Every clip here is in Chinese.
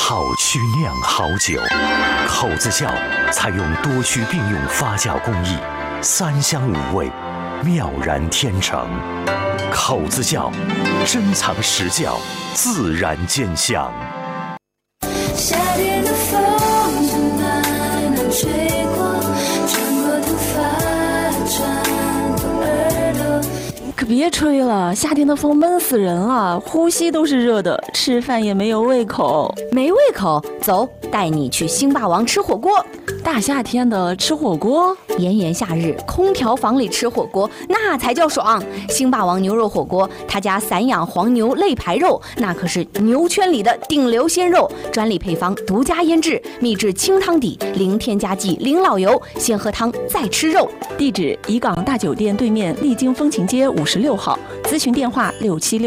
好曲酿好酒，口子窖采用多区并用发酵工艺，3香5味，妙然天成。口子窖珍藏实窖，自然见香。 夏天的风正慢慢吹过，穿过头发，穿过耳朵。 可别吹了，夏天的风闷死人了，呼吸都是热的，吃饭也没有胃口。 没胃口？走，带你去星霸王吃火锅。 大夏天的吃火锅， 炎炎夏日，空调房里吃火锅那才叫爽。星霸王牛肉火锅，他家散养黄牛肋排肉，那可是牛圈里的顶流鲜肉，专利配方，独家腌制，秘制清汤底，零添加剂，零老油，先喝汤再吃肉。 地址：怡港大酒店对面丽晶风情街56号，咨询电话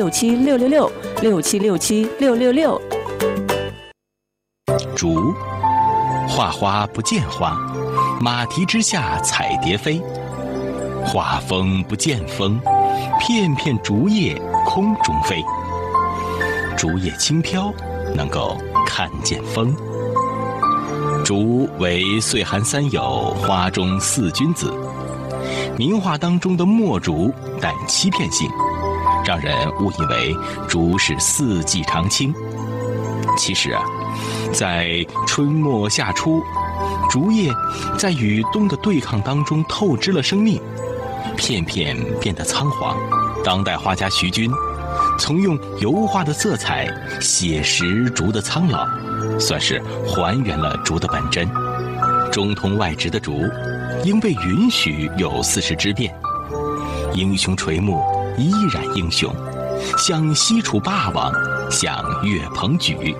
6767666667676666。 竹，画花不见花，马蹄之下彩蝶飞。画风不见风，片片竹叶空中飞。竹叶轻飘，能够看见风。竹为岁寒三友，花中4君子。名画当中的墨竹带欺骗性，让人误以为竹是4季常青。其实啊，在春末夏初，竹叶在与冬的对抗当中透支了生命，片片变得苍黄。当代画家徐君从用油画的色彩写实竹的苍老，算是还原了竹的本真。中通外直的竹，应被允许有4时之变。英雄垂暮，依然英雄，像西楚霸王，像岳鹏举。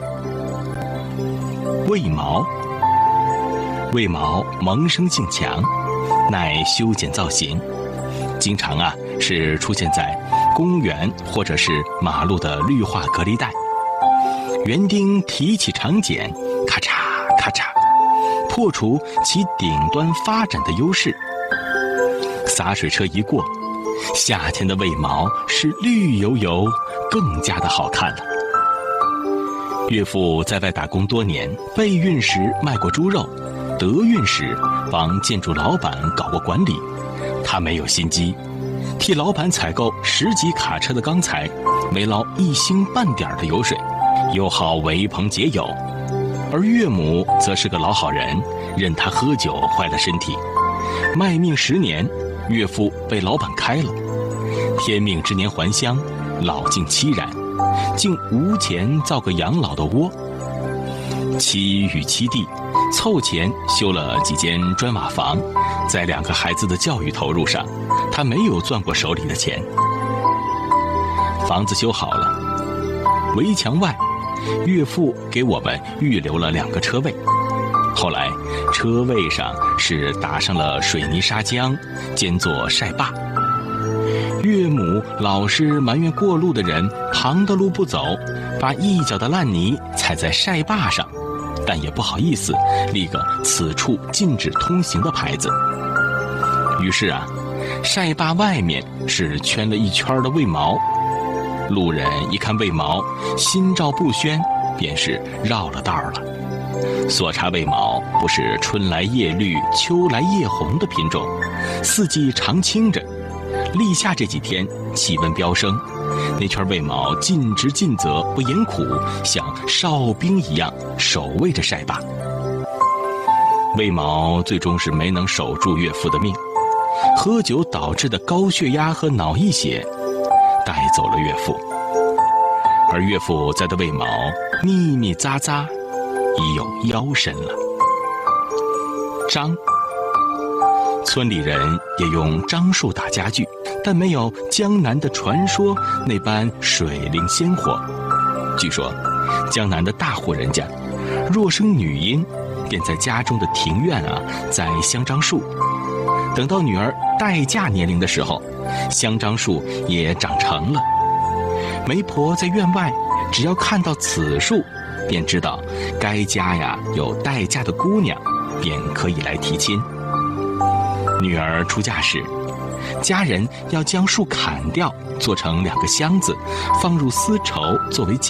魏毛，魏毛萌生性强，耐修剪造型，经常是出现在公园或者是马路的绿化隔离带。园丁提起长剪，咔嚓咔嚓，破除其顶端发展的优势。洒水车一过，夏天的魏毛是绿油油，更加的好看了。岳父在外打工多年，备孕时卖过猪肉，得孕时帮建筑老板搞过管理。他没有心机，替老板采购10几卡车的钢材，围捞1星半点的油水，又好围棚结友。而岳母则是个老好人，任他喝酒坏了身体，卖命10年，岳父被老板开了。天命之年还乡，老境凄然，竟无钱造个养老的窝。妻与妻弟凑钱修了几间砖瓦房，在2个孩子的教育投入上，他没有攥过手里的钱。房子修好了，围墙外，岳父给我们预留了2个车位。后来车位上是打上了水泥砂浆，兼做晒坝。岳母老是埋怨过路的人旁的路不走，把一脚的烂泥踩在晒坝上，但也不好意思立个此处禁止通行的牌子。于是晒坝外面是圈了一圈的魏毛。路人一看魏毛，心照不宣，便是绕了道了。所插魏毛不是春来叶绿，秋来叶红的品种，4季常青着。立夏这几天气温飙升，那圈魏毛尽职尽责，不言苦，像哨兵一样守卫着晒坝。魏毛最终是没能守住岳父的命，喝酒导致的高血压和脑溢血带走了岳父，而岳父栽的魏毛密密匝匝，已有腰深了。樟，村里人也用樟树打家具，但没有江南的传说那般水灵鲜活。据说江南的大户人家若生女婴，便在家中的庭院栽香樟树，等到女儿待嫁年龄的时候，香樟树也长成了。媒婆在院外只要看到此树，便知道该家有待嫁的姑娘，便可以来提亲。女儿出嫁时，家人要将树砍掉，做成2个箱子，放入丝绸作为嫁